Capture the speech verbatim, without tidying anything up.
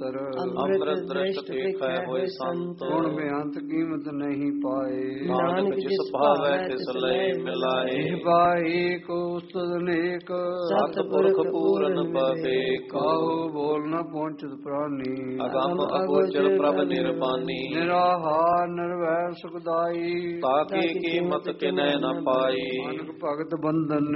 ਅੰਤਰ। ਅੰਮ੍ਰਿਤ ਦ੍ਰਿਸ਼ਟ ਦੇਖੈ ਹੋਏ ਸੰਤ, ਗੁਣ ਬੇਅੰਤ ਕੀਮਤ ਨਹੀਂ ਪਾਏ। ਨਾਨਕ ਜਿਸ ਭਾਵੈ ਤਿਸ ਲੈ ਮਿਲਾਏ। ਭਾਈ ਕੋ ਉਸਤਤ ਨੇਕ, ਸਤਿਪੁਰਖ ਪੂਰਨ ਬਵੇਕ। ਕਾਹੂ ਬੋਲ ਨ ਪਹੁੰਚਤ ਪ੍ਰਾਨੀ, ਅਗੰਮ ਅਗੋਚਰ ਪ੍ਰਭ ਨਿਰਬਾਨੀ। ਨਿਰਾਹਾਰ ਨਿਰਵੈਰ ਸੁਖਦਾਈ, ਤਾਕੀ ਕੀਮਤ ਕਿਨੈ ਨ ਪਾਈ। ਨਾਨਕ ਭਗਤ ਬੰਧਨ